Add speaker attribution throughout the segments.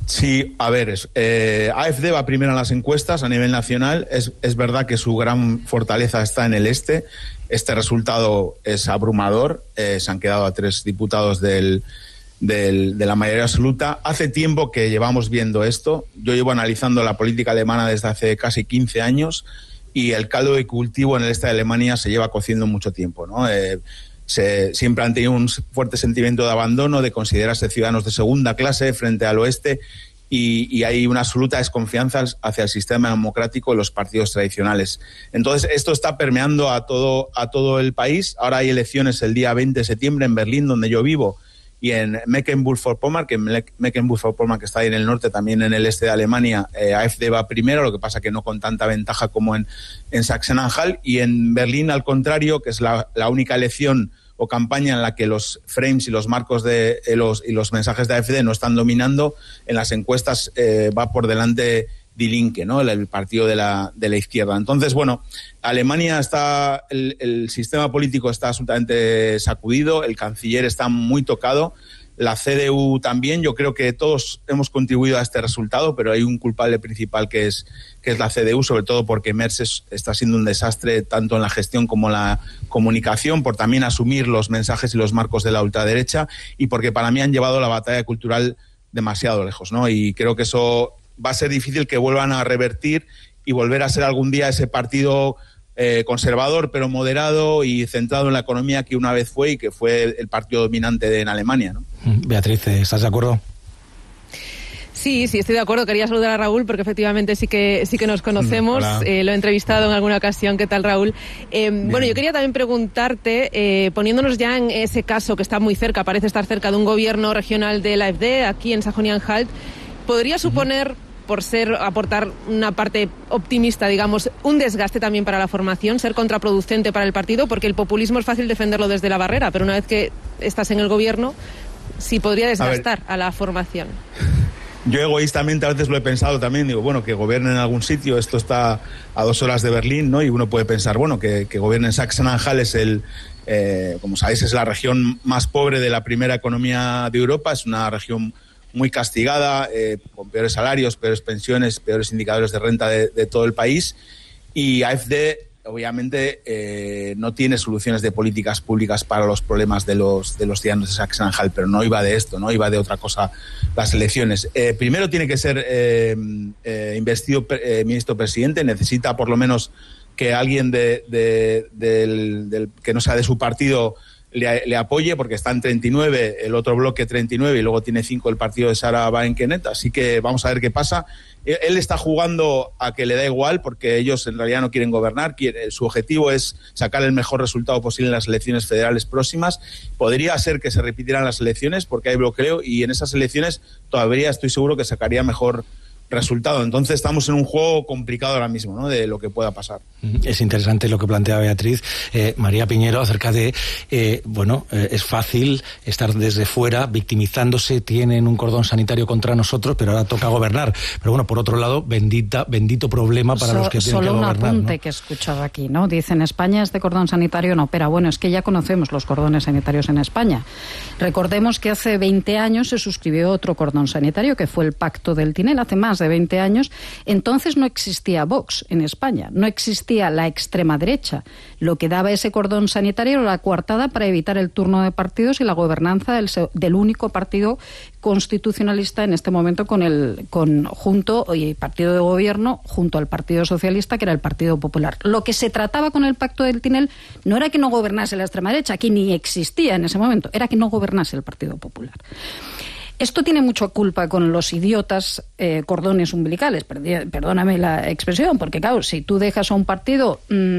Speaker 1: Sí, a ver, AfD va primero en las encuestas a nivel nacional. Es verdad que su gran fortaleza está en el este. Este resultado es abrumador. Se han quedado a 3 diputados de la mayoría absoluta. Hace tiempo que llevamos viendo esto. Yo llevo analizando la política alemana desde hace casi 15 años y el caldo de cultivo en el este de Alemania se lleva cociendo mucho tiempo, ¿no? Siempre han tenido un fuerte sentimiento de abandono, de considerarse ciudadanos de segunda clase frente al oeste y hay una absoluta desconfianza hacia el sistema democrático y los partidos tradicionales. Entonces, esto está permeando a todo el país. Ahora hay elecciones el día 20 de septiembre en Berlín, donde yo vivo, y en Mecklenburg-Vorpommern, que está ahí en el norte, también en el este de Alemania, AfD va primero, lo que pasa que no con tanta ventaja como en Sachsen-Anhalt, y en Berlín, al contrario, que es la única elección o campaña en la que los frames y los marcos y los mensajes de AfD no están dominando, en las encuestas va por delante Die Linke, ¿no? El partido de la izquierda. Entonces, bueno, Alemania está, el sistema político está absolutamente sacudido, el canciller está muy tocado, la CDU también. Yo creo que todos hemos contribuido a este resultado, pero hay un culpable principal que es la CDU, sobre todo porque Merz está siendo un desastre tanto en la gestión como en la comunicación, por también asumir los mensajes y los marcos de la ultraderecha, y porque para mí han llevado la batalla cultural demasiado lejos, ¿no? Y creo que eso va a ser difícil que vuelvan a revertir y volver a ser algún día ese partido conservador pero moderado y centrado en la economía que una vez fue y que fue el partido dominante en Alemania, ¿no?
Speaker 2: Beatriz, ¿estás de acuerdo?
Speaker 3: Sí, estoy de acuerdo. Quería saludar a Raúl porque efectivamente sí que nos conocemos. Lo he entrevistado en alguna ocasión. ¿Qué tal, Raúl? Bueno, yo quería también preguntarte, poniéndonos ya en ese caso que está muy cerca, parece estar cerca de un gobierno regional de la AfD aquí en Sajonia-Anhalt, ¿podría suponer, por aportar una parte optimista, digamos, un desgaste también para la formación, ser contraproducente para el partido? Porque el populismo es fácil defenderlo desde la barrera, pero una vez que estás en el gobierno, sí podría desgastar a la formación.
Speaker 1: Yo egoístamente a veces lo he pensado también, digo, bueno, que gobierne en algún sitio, esto está a 2 horas de Berlín, ¿no? Y uno puede pensar, bueno, que gobierne en Sachsen-Anhalt como sabéis, es la región más pobre de la primera economía de Europa, es una región muy castigada, con peores salarios, peores pensiones, peores indicadores de renta de todo el país, y AfD obviamente no tiene soluciones de políticas públicas para los problemas de los ciudadanos de Sachsen-Anhalt, pero no iba de esto, no iba de otra cosa las elecciones. Primero tiene que ser investido ministro presidente, necesita por lo menos que alguien que no sea de su partido le apoye, porque está en 39, el otro bloque 39, y luego tiene 5 el partido de Sarah Wagenknecht, así que vamos a ver qué pasa. Él está jugando a que le da igual, porque ellos en realidad no quieren gobernar, su objetivo es sacar el mejor resultado posible en las elecciones federales próximas. Podría ser que se repitieran las elecciones, porque hay bloqueo, y en esas elecciones todavía estoy seguro que sacaría mejor resultado. Entonces estamos en un juego complicado ahora mismo, ¿no?, de lo que pueda pasar.
Speaker 2: Es interesante lo que plantea Beatriz. María Piñero, acerca de, es fácil estar desde fuera victimizándose, tienen un cordón sanitario contra nosotros, pero ahora toca gobernar. Pero bueno, por otro lado, bendito problema para los que tienen que gobernar.
Speaker 4: Solo un apunte,
Speaker 2: ¿no?,
Speaker 4: que he escuchado aquí, ¿no? Dicen, España este cordón sanitario no opera. Bueno, es que ya conocemos los cordones sanitarios en España. Recordemos que hace 20 años se suscribió otro cordón sanitario, que fue el Pacto del Tinel, hace más de 20 años. Entonces no existía Vox en España, no existía la extrema derecha. Lo que daba ese cordón sanitario era la coartada para evitar el turno de partidos y la gobernanza del único partido constitucionalista en este momento junto partido de gobierno junto al Partido Socialista, que era el Partido Popular. Lo que se trataba con el Pacto del Tinel no era que no gobernase la extrema derecha, que ni existía en ese momento, era que no gobernase el Partido Popular. Esto tiene mucha culpa con los idiotas cordones umbilicales, perdóname la expresión, porque claro, si tú dejas a un partido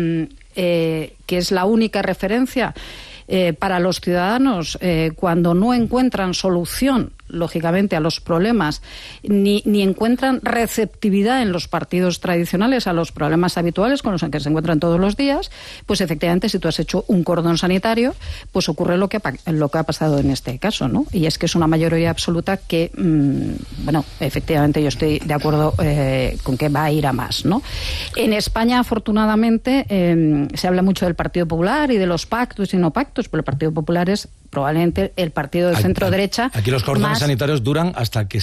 Speaker 4: que es la única referencia para los ciudadanos, cuando no encuentran solución, lógicamente, a los problemas, ni encuentran receptividad en los partidos tradicionales a los problemas habituales con los que se encuentran todos los días, pues efectivamente, si tú has hecho un cordón sanitario, pues ocurre lo que ha pasado en este caso, ¿no? Y es que es una mayoría absoluta que, efectivamente yo estoy de acuerdo con que va a ir a más, ¿no? En España, afortunadamente, se habla mucho del Partido Popular y de los pactos y no pactos, pero el Partido Popular es probablemente el partido de centro-derecha.
Speaker 2: Aquí los cordones sanitarios duran hasta que